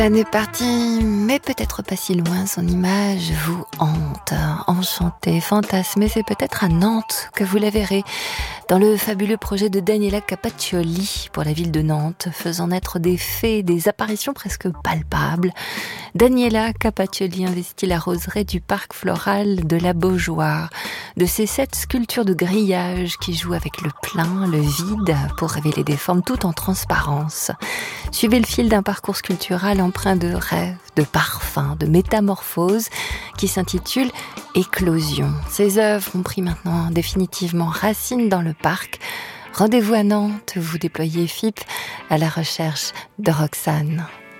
Elle est partie, mais peut-être pas si loin, son image vous hante, enchantée, fantasmée, c'est peut-être à Nantes que vous la verrez, dans le fabuleux projet de Daniela Capaccioli pour la ville de Nantes, faisant naître des faits, des apparitions presque palpables. Daniela Capaccioli investit la roseraie du parc floral de la Beaujoire, de ces 7 sculptures de grillage qui jouent avec le plein, le vide, pour révéler des formes tout en transparence. Suivez le fil d'un parcours sculptural empreint de rêves, de parfums, de métamorphoses, qui s'intitule Éclosion. Ces œuvres ont pris maintenant définitivement racine dans le parc. Rendez-vous à Nantes, vous déployez FIP à la recherche de Roxane.